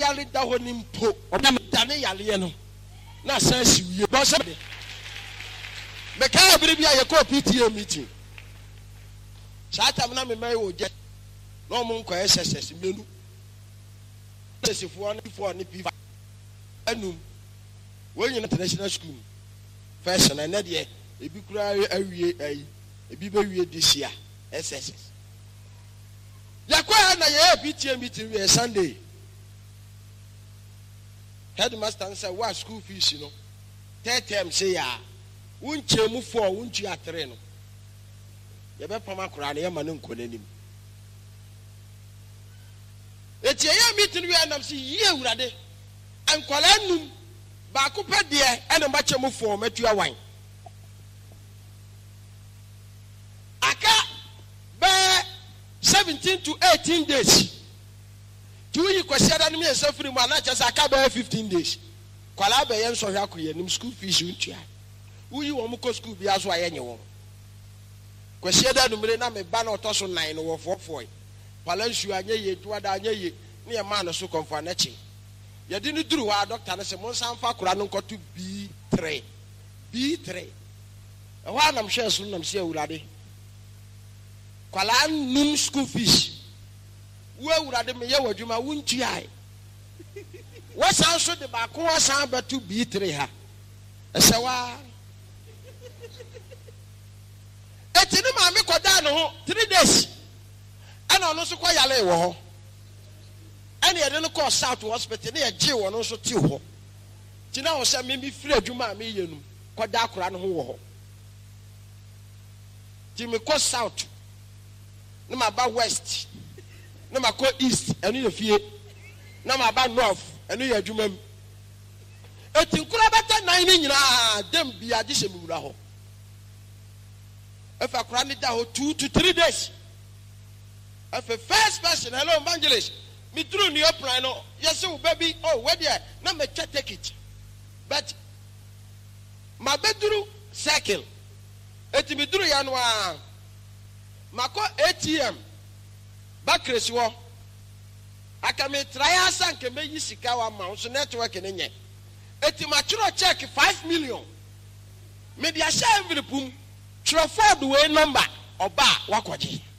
Quality that one impo or Dane Yaliano. Na says you boss. The car will be a PTA meeting. Satam Nami may get no monk SSS. Menu. If one for any people. Anum. When you're international school. Fashion and not yet. If you cry a baby this year. SSS. Yakwa na ye PTA meeting we Sunday. Headmaster say what school fees you know. 30 say ya. Unche mu 4 unchi a 3 no. Ye be pama kura na ye ma no nkonanim. Eti ye meeting we anam say ye awurade. Ankwala num ba ko pe de e na ma che mu 4 matu awan. Aka be 17 to 18 days. Do you question that me so free man just aka be 15 days. Kwala be yen so hwa koye nim school fees untua. Uyi wo mko school bia so ayenye wo. Question that numere na me ba na otoso 9 no wo 44. Kwala nsu anye ye tuwa da anye ye ne ye man so konfa na chi. Ye di ni duru wa doctor na se mo sanfa kura no nkoto B3. B3. E wa na mhwe so nam se awurade. Kwala num school fees. We awurade me ye wadwuma wuntua. What sounds so the back was about to be 3 ha. Esewa. Etini ma me koda no 3 days. And ono so kwa yale wo ho. And ye dey no call South Hospital na ye gye wo no so ti ho. Ti na wo se me bi free adwuma me ye num. Koda akora no ho wo ho. Ti me ko South. Na ma ba West. Na ma ko East enu ye fie. Na ma ba North. Enu ye adwuma m. Eti nkura beta 9 nyina dem bia de hye mewura ho. If akura ni da ho 2 to 3 days. If a first person hello evangelist me through new plan no yes o baby oh where there na me take it. But my bedroom circle eti me through ya no a mako ATM bakresi wo aka me try asan ke me yisika wa ma so network ne nye eti ma chiro check 5 million me dia share envelope tro Ford we number oba wakoje